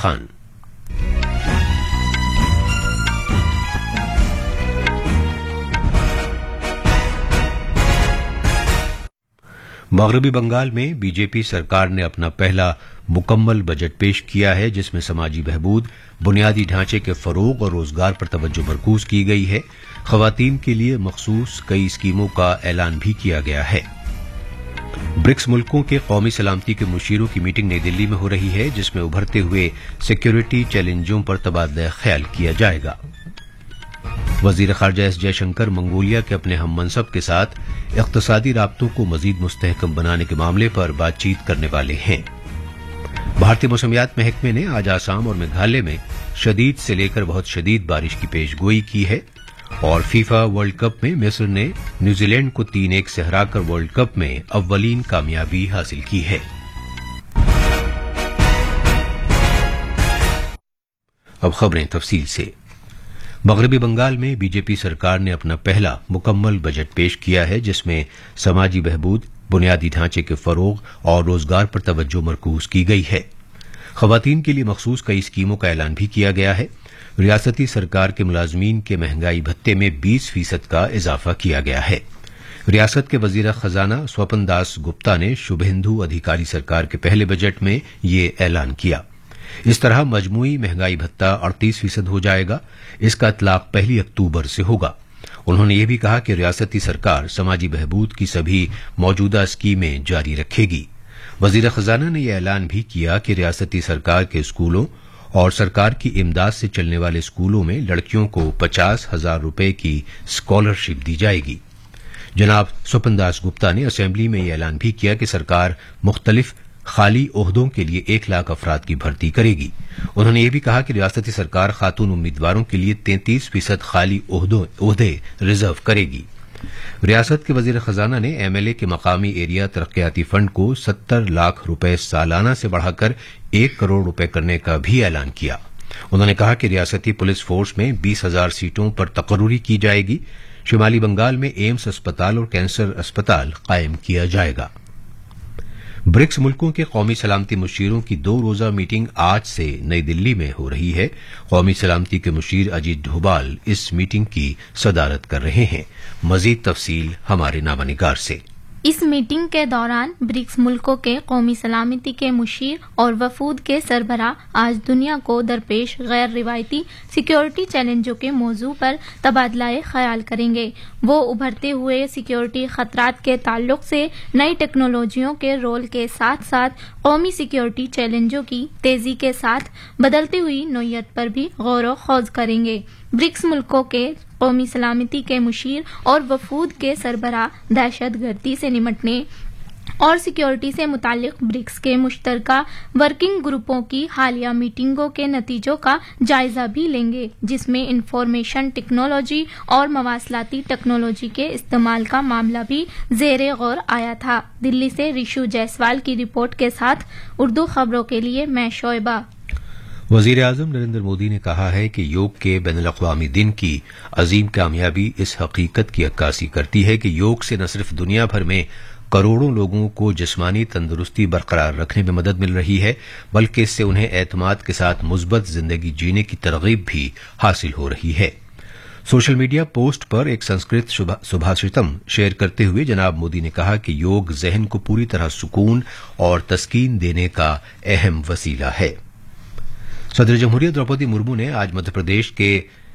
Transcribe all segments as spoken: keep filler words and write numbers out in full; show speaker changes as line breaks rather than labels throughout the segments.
خان۔ مغربی بنگال میں B J پی سرکار نے اپنا پہلا مکمل بجٹ پیش کیا ہے، جس میں سماجی بہبود، بنیادی ڈھانچے کے فروغ اور روزگار پر توجہ مرکوز کی گئی ہے۔ خواتین کے لیے مخصوص کئی اسکیموں کا اعلان بھی کیا گیا ہے۔ برکس ملکوں کے قومی سلامتی کے مشیروں کی میٹنگ نئی دلی میں ہو رہی ہے، جس میں ابھرتے ہوئے سیکیورٹی چیلنجوں پر تبادلہ خیال کیا جائے گا۔ وزیر خارجہ ایس جے شنکر منگولیا کے اپنے ہم منصب کے ساتھ اقتصادی رابطوں کو مزید مستحکم بنانے کے معاملے پر بات چیت کرنے والے ہیں۔ بھارتی موسمیات محکمے نے آج آسام اور میگھالیہ میں شدید سے لے کر بہت شدید بارش کی پیش گوئی کی ہے، اور فیفا ورلڈ کپ میں مصر نے نیوزی لینڈ کو تین ایک سے ہرا کر ورلڈ کپ میں اولین کامیابی حاصل کی ہے۔ اب خبریں تفصیل سے۔ مغربی بنگال میں بی جے پی سرکار نے اپنا پہلا مکمل بجٹ پیش کیا ہے، جس میں سماجی بہبود، بنیادی ڈھانچے کے فروغ اور روزگار پر توجہ مرکوز کی گئی ہے۔ خواتین کے لیے مخصوص کئی اسکیموں کا اعلان بھی کیا گیا ہے۔ ریاستی سرکار کے ملازمین کے مہنگائی بھتے میں بیس فیصد کا اضافہ کیا گیا ہے۔ ریاست کے وزیر خزانہ سوپن داس گپتا نے شبھیندو ادھیکاری سرکار کے پہلے بجٹ میں یہ اعلان کیا۔ اس طرح مجموعی مہنگائی بھتہ اڑتیس فیصد ہو جائے گا۔ اس کا اطلاق پہلی اکتوبر سے ہوگا۔ انہوں نے یہ بھی کہا کہ ریاستی سرکار سماجی بہبود کی سبھی موجودہ اسکیمیں جاری رکھے گی۔ وزیر خزانہ نے یہ اعلان بھی کیا کہ ریاستی سرکار کے اسکولوں اور سرکار کی امداد سے چلنے والے اسکولوں میں لڑکیوں کو پچاس ہزار روپے کی اسکالرشپ دی جائے گی۔ جناب سوپن داس گپتا نے اسمبلی میں یہ اعلان بھی کیا کہ سرکار مختلف خالی عہدوں کے لیے ایک لاکھ افراد کی بھرتی کرے گی۔ انہوں نے یہ بھی کہا کہ ریاستی سرکار خاتون امیدواروں کے لیے تینتیس فیصد خالی عہدے ریزرو کرے گی۔ ریاست کے وزیر خزانہ نے ایم ایل اے کے مقامی ایریا ترقیاتی فنڈ کو ستر لاکھ روپے سالانہ سے بڑھا کر ایک کروڑ روپے کرنے کا بھی اعلان کیا۔ انہوں نے کہا کہ ریاستی پولیس فورس میں بیس ہزار سیٹوں پر تقرری کی جائے گی۔ شمالی بنگال میں ایمس اسپتال اور کینسر اسپتال قائم کیا جائے گا۔ برکس ملکوں کے قومی سلامتی مشیروں کی دو روزہ میٹنگ آج سے نئی دلی میں ہو رہی ہے۔ قومی سلامتی کے مشیر اجیت ڈھوبال اس میٹنگ کی صدارت کر رہے ہیں۔ مزید تفصیل ہمارے نامہ نگار سے۔
اس میٹنگ کے دوران برکس ملکوں کے قومی سلامتی کے مشیر اور وفود کے سربراہ آج دنیا کو درپیش غیر روایتی سیکیورٹی چیلنجوں کے موضوع پر تبادلہ خیال کریں گے۔ وہ ابھرتے ہوئے سیکیورٹی خطرات کے تعلق سے نئی ٹیکنالوجیوں کے رول کے ساتھ ساتھ قومی سیکیورٹی چیلنجوں کی تیزی کے ساتھ بدلتی ہوئی نوعیت پر بھی غور و خوض کریں گے۔ برکس ملکوں کے قومی سلامتی کے مشیر اور وفود کے سربراہ دہشت گردی سے نمٹنے اور سیکیورٹی سے متعلق برکس کے مشترکہ ورکنگ گروپوں کی حالیہ میٹنگوں کے نتیجوں کا جائزہ بھی لیں گے، جس میں انفارمیشن ٹیکنالوجی اور مواصلاتی ٹیکنالوجی کے استعمال کا معاملہ بھی زیر غور آیا تھا۔ دلی سے ریشو جیسوال کی رپورٹ کے ساتھ اردو خبروں کے لیے میں شعیبہ۔
وزیر اعظم نریندر مودی نے کہا ہے کہ یوگ کے بین الاقوامی دن کی عظیم کامیابی اس حقیقت کی عکاسی کرتی ہے کہ یوگ سے نہ صرف دنیا بھر میں کروڑوں لوگوں کو جسمانی تندرستی برقرار رکھنے میں مدد مل رہی ہے، بلکہ اس سے انہیں اعتماد کے ساتھ مثبت زندگی جینے کی ترغیب بھی حاصل ہو رہی ہے۔ سوشل میڈیا پوسٹ پر ایک سنسکرت سبھاشتم شیئر کرتے ہوئے جناب مودی نے کہا کہ یوگ ذہن کو پوری طرح سکون اور تسکین دینے کا اہم وسیلہ ہے۔ صدر جمہوریہ دروپدی مرمو نے آج مدھیہ پردیش کے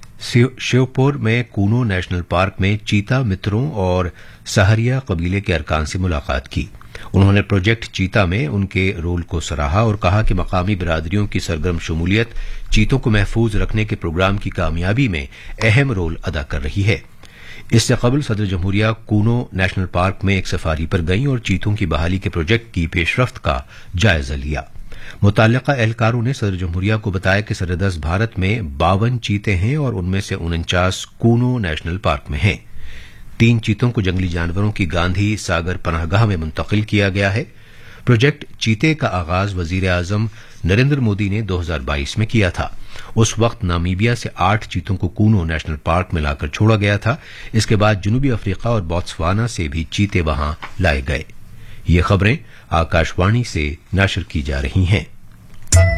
شیوپور میں کونو نیشنل پارک میں چیتا متروں اور سہریا قبیلے کے ارکان سے ملاقات کی۔ انہوں نے پروجیکٹ چیتا میں ان کے رول کو سراہا اور کہا کہ مقامی برادریوں کی سرگرم شمولیت چیتوں کو محفوظ رکھنے کے پروگرام کی کامیابی میں اہم رول ادا کر رہی ہے۔ اس سے قبل صدر جمہوریہ کونو نیشنل پارک میں ایک سفاری پر گئیں اور چیتوں کی بحالی کے پروجیکٹ کی پیش رفت کا جائزہ لیا۔ متعلقہ اہلکاروں نے صدر جمہوریہ کو بتایا کہ سرحدز بھارت میں باون چیتے ہیں اور ان میں سے انچاس کونو نیشنل پارک میں ہیں۔ تین چیتوں کو جنگلی جانوروں کی گاندھی ساگر پناہ گاہ میں منتقل کیا گیا ہے۔ پروجیکٹ چیتے کا آغاز وزیر اعظم نریندر مودی نے دو ہزار بائیس میں کیا تھا۔ اس وقت نامیبیا سے آٹھ چیتوں کو کونو نیشنل پارک میں لا کر چھوڑا گیا تھا۔ اس کے بعد جنوبی افریقہ اور بوتسوانا سے بھی چیتے وہاں لائے گئے۔ یہ خبریں آکاش وانی سے نشر کی جا رہی ہیں۔